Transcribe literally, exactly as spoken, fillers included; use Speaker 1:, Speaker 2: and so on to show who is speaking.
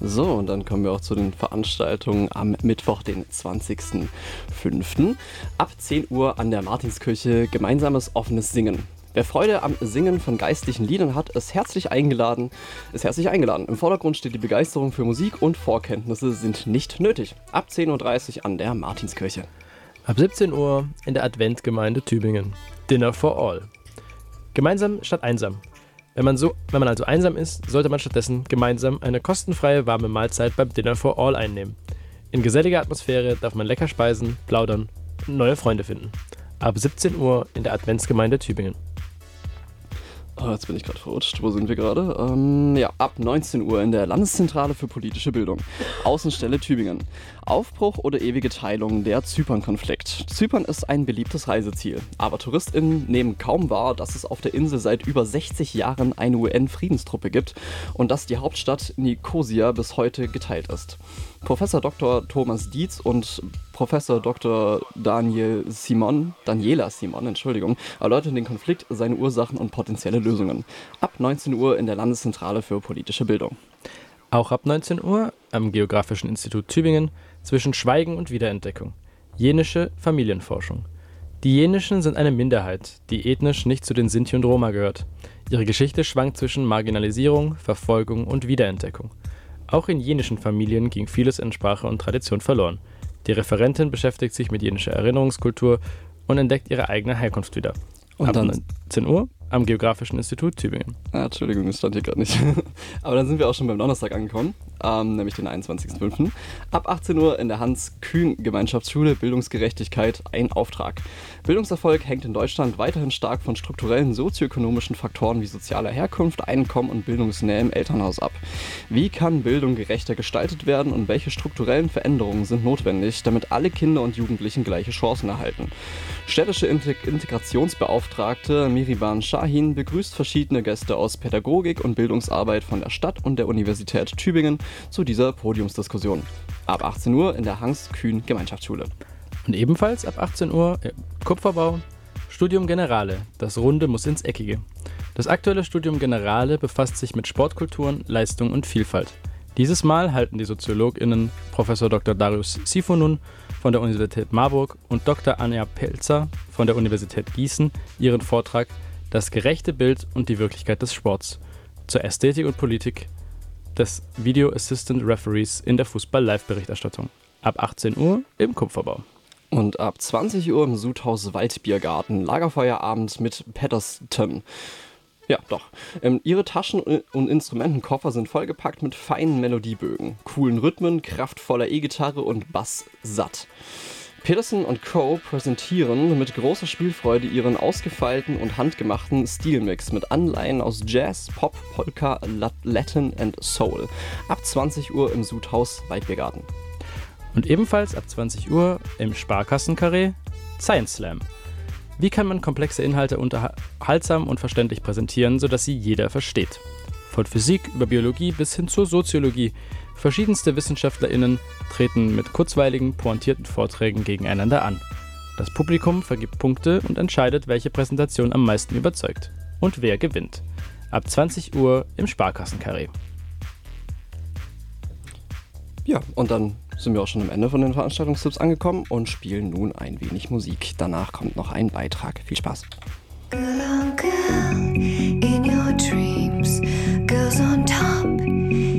Speaker 1: So, und dann kommen wir auch zu den Veranstaltungen am Mittwoch, den zwanzigsten fünften Ab zehn Uhr an der Martinskirche gemeinsames offenes Singen. Wer Freude am Singen von geistlichen Liedern hat, ist herzlich eingeladen. Ist herzlich eingeladen. Im Vordergrund steht die Begeisterung für Musik und Vorkenntnisse sind nicht nötig. Ab zehn Uhr dreißig an der Martinskirche.
Speaker 2: Ab siebzehn Uhr in der Adventgemeinde Tübingen. Dinner for all. Gemeinsam statt einsam. Wenn man, so, wenn man also einsam ist, sollte man stattdessen gemeinsam eine kostenfreie warme Mahlzeit beim Dinner for all einnehmen. In geselliger Atmosphäre darf man lecker speisen, plaudern und neue Freunde finden. Ab siebzehn Uhr in der Adventsgemeinde Tübingen.
Speaker 1: Oh, jetzt bin ich gerade verrutscht. Wo sind wir gerade? Ähm, ja, ab neunzehn Uhr in der Landeszentrale für politische Bildung. Außenstelle Tübingen. Aufbruch oder ewige Teilung, der Zypern-Konflikt. Zypern ist ein beliebtes Reiseziel. Aber TouristInnen nehmen kaum wahr, dass es auf der Insel seit über sechzig Jahren eine U N-Friedenstruppe gibt und dass die Hauptstadt Nikosia bis heute geteilt ist. Professor Doktor Thomas Dietz und Professor Doktor Daniel Simon, Daniela Simon, Entschuldigung, erläutern den Konflikt, seine Ursachen und potenzielle Lösungen. Ab neunzehn Uhr in der Landeszentrale für politische Bildung.
Speaker 2: Auch ab neunzehn Uhr am Geografischen Institut Tübingen zwischen Schweigen und Wiederentdeckung. Jenische Familienforschung. Die Jenischen sind eine Minderheit, die ethnisch nicht zu den Sinti und Roma gehört. Ihre Geschichte schwankt zwischen Marginalisierung, Verfolgung und Wiederentdeckung. Auch in jenischen Familien ging vieles in Sprache und Tradition verloren. Die Referentin beschäftigt sich mit jenischer Erinnerungskultur und entdeckt ihre eigene Herkunft wieder.
Speaker 1: Und
Speaker 2: ab
Speaker 1: dann
Speaker 2: neunzehn Uhr am Geografischen Institut Tübingen.
Speaker 1: Ah, Entschuldigung, das stand hier gerade nicht. Aber dann sind wir auch schon beim Donnerstag angekommen, ähm, nämlich den einundzwanzigsten fünften Ab achtzehn Uhr in der Hans-Kühn-Gemeinschaftsschule Bildungsgerechtigkeit ein Auftrag. Bildungserfolg hängt in Deutschland weiterhin stark von strukturellen sozioökonomischen Faktoren wie sozialer Herkunft, Einkommen und Bildungsnähe im Elternhaus ab. Wie kann Bildung gerechter gestaltet werden und welche strukturellen Veränderungen sind notwendig, damit alle Kinder und Jugendlichen gleiche Chancen erhalten? Städtische Integ- Integrationsbeauftragte Miriban Shahin begrüßt verschiedene Gäste aus Pädagogik und Bildungsarbeit von der Stadt und der Universität Tübingen zu dieser Podiumsdiskussion. Ab achtzehn Uhr in der Hans-Kühn-Gemeinschaftsschule.
Speaker 2: Und ebenfalls ab achtzehn Uhr im Kupferbau Studium Generale. Das Runde muss ins Eckige. Das aktuelle Studium Generale befasst sich mit Sportkulturen, Leistung und Vielfalt. Dieses Mal halten die SoziologInnen Professor Doktor Darius Sifonun von der Universität Marburg und Doktor Anja Pelzer von der Universität Gießen ihren Vortrag Das gerechte Bild und die Wirklichkeit des Sports zur Ästhetik und Politik des Video Assistant Referees in der Fußball-Live-Berichterstattung. Ab achtzehn Uhr im Kupferbau.
Speaker 1: Und ab zwanzig Uhr im Sudhaus Waldbiergarten Lagerfeuerabend mit Patterson. Ja, doch. Ähm, ihre Taschen- und Instrumentenkoffer sind vollgepackt mit feinen Melodiebögen, coolen Rhythmen, kraftvoller E-Gitarre und Bass satt. Peterson und Co. präsentieren mit großer Spielfreude ihren ausgefeilten und handgemachten Stilmix mit Anleihen aus Jazz, Pop, Polka, Latin und Soul. Ab zwanzig Uhr im Sudhaus Waldbiergarten.
Speaker 2: Und ebenfalls ab zwanzig Uhr im Sparkassenkarree Science Slam. Wie kann man komplexe Inhalte unterhaltsam und verständlich präsentieren, sodass sie jeder versteht? Von Physik über Biologie bis hin zur Soziologie. Verschiedenste WissenschaftlerInnen treten mit kurzweiligen, pointierten Vorträgen gegeneinander an. Das Publikum vergibt Punkte und entscheidet, welche Präsentation am meisten überzeugt. Und wer gewinnt. Ab zwanzig Uhr im Sparkassenkarree.
Speaker 1: Ja, und dann sind wir auch schon am Ende von den Veranstaltungstipps angekommen und spielen nun ein wenig Musik. Danach kommt noch ein Beitrag. Viel Spaß.
Speaker 3: Good on, good.